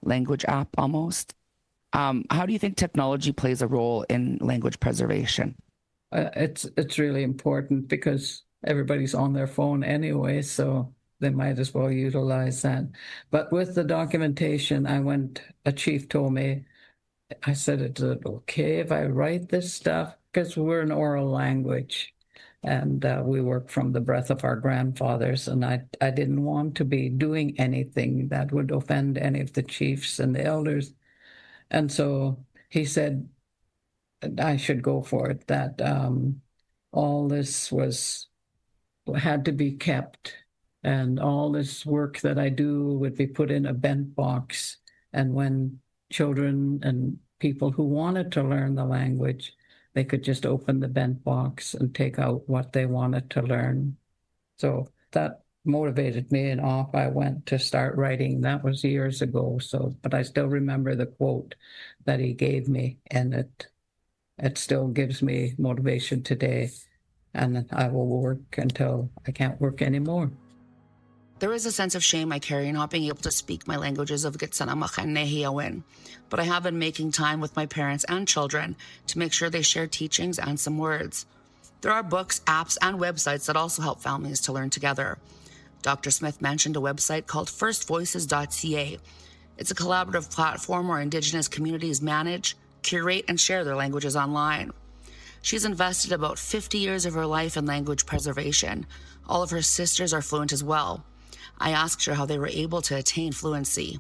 language app almost. How do you think technology plays a role in language preservation? It's really important because everybody's on their phone anyway, so they might as well utilize that. But with the documentation, a chief told me, I said, is it okay if I write this stuff? Because we're an oral language and we work from the breath of our grandfathers. And I didn't want to be doing anything that would offend any of the chiefs and the elders. And so he said I should go for it, that all this had to be kept, and all this work that I do would be put in a bent box. And when children and people who wanted to learn the language, they could just open the bent box and take out what they wanted to learn. So that motivated me, and off I went to start writing. That was years ago. So, but I still remember the quote that he gave me, and it still gives me motivation today. And I will work until I can't work anymore. There is a sense of shame I carry not being able to speak my languages of Gitsanamach and Nehiyawin, but I have been making time with my parents and children to make sure they share teachings and some words. There are books, apps, and websites that also help families to learn together. Dr. Smith mentioned a website called firstvoices.ca. It's a collaborative platform where Indigenous communities manage, curate, and share their languages online. She's invested about 50 years of her life in language preservation. All of her sisters are fluent as well. I asked her how they were able to attain fluency.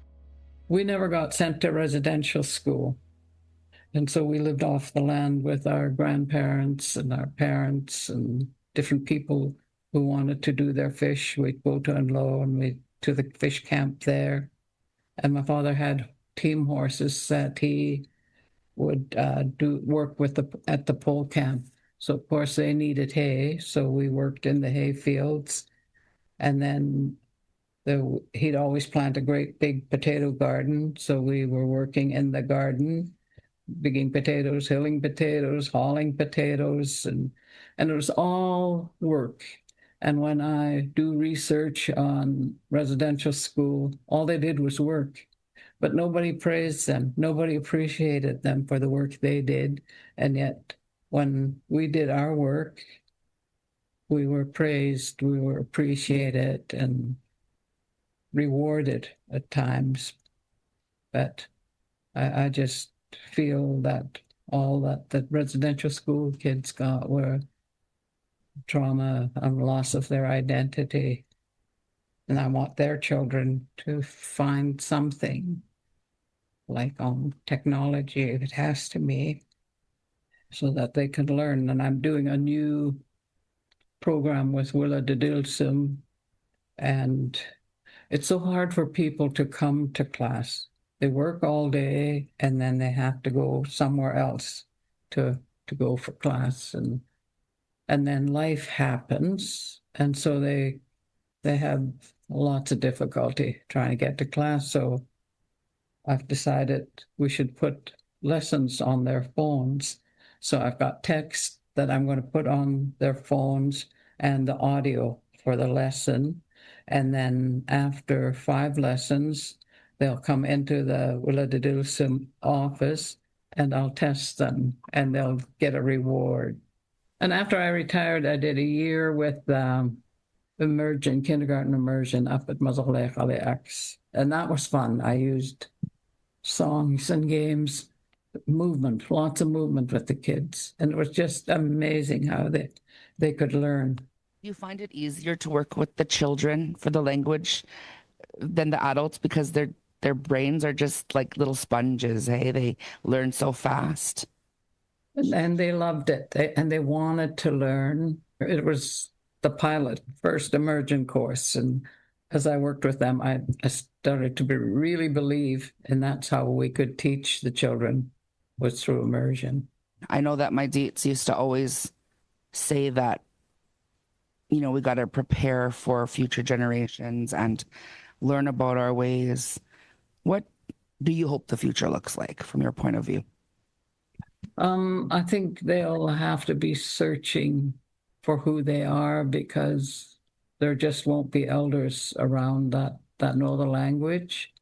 We never got sent to residential school. And so we lived off the land with our grandparents and our parents and different people who wanted to do their fish. We'd go to Unlow and we'd to the fish camp there. And my father had team horses that he would do work with at the pole camp. So of course they needed hay, so we worked in the hay fields. And then he'd always plant a great big potato garden, so we were working in the garden, digging potatoes, hilling potatoes, hauling potatoes, and it was all work. And when I do research on residential school, all they did was work. But nobody praised them. Nobody appreciated them for the work they did. And yet, when we did our work, we were praised, we were appreciated, and rewarded at times. But I just feel that all that the residential school kids got were trauma and loss of their identity. And I want their children to find something like on technology, if it has to be, so that they can learn. And I'm doing a new program with Willa de Dilsum, and it's so hard for people to come to class. They work all day and then they have to go somewhere else to go for class, and then life happens, and so they have lots of difficulty trying to get to class. So I've decided we should put lessons on their phones. So I've got text that I'm going to put on their phones and the audio for the lesson. And then after 5 lessons, they'll come into the Willa de Dilsum office and I'll test them and they'll get a reward. And after I retired, I did a year with immersion, kindergarten immersion up at Mazalech Alex. And that was fun. I used songs and games, movement, lots of movement with the kids. And it was just amazing how they could learn. Do you find it easier to work with the children for the language than the adults because their brains are just like little sponges, hey? They learn so fast. And they loved it, and they wanted to learn. It was the pilot first immersion course, and as I worked with them, I started to really believe, and that's how we could teach the children, was through immersion. I know that my dates used to always say that, you know, we got to prepare for future generations and learn about our ways. What do you hope the future looks like from your point of view? I think they'll have to be searching for who they are, because there just won't be elders around that know the language.